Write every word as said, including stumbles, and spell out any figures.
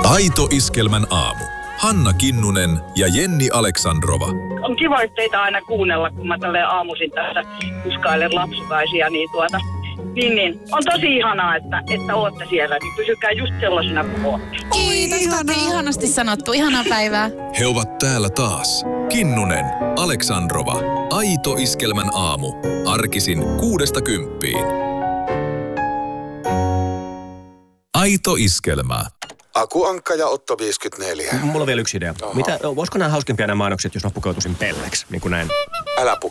Aito Iskelmän aamu. Hanna Kinnunen ja Jenni Aleksandrova. On kiva teitä aina kuunnella, kun mä tälleen aamuisin tässä kuskailen lapsukaisia, niin tuota, niin, niin. On tosi ihanaa, että, että ootte siellä, niin pysykää just sellaisena kuin ootte. Kiitos, ihanaa. Ihanasti sanottu. Ihanaa päivää. He ovat täällä taas. Kinnunen, Aleksandrova. Aito Iskelmän aamu. Arkisin kuudesta kymppiin. Aito Iskelmä. Aku Ankka ja Otto viisikymmentäneljä. Mulla on vielä yksi idea. Mitä, voisiko nämä hauskimpia nämä mainokset, jos mä pukeutuisin pelleksi, niin kuin näin? Älä pu...